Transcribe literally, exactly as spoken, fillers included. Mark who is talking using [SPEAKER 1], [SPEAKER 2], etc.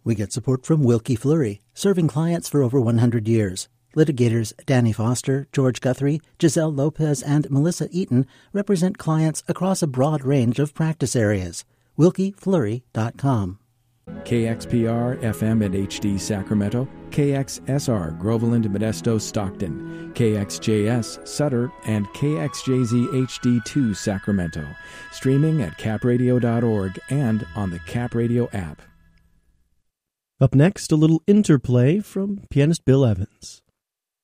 [SPEAKER 1] We get support from Wilkie Fleury, serving clients for over one hundred years. Litigators Danny Foster, George Guthrie, Giselle Lopez, and Melissa Eaton represent clients across a broad range of practice areas. wilkie fleury dot com.
[SPEAKER 2] K X P R F M at H D Sacramento, K X S R Groveland, Modesto, Stockton, K X J S Sutter, and K X J Z H D two Sacramento. Streaming at cap radio dot org and on the Cap Radio app.
[SPEAKER 3] Up next, a little interplay from pianist Bill Evans.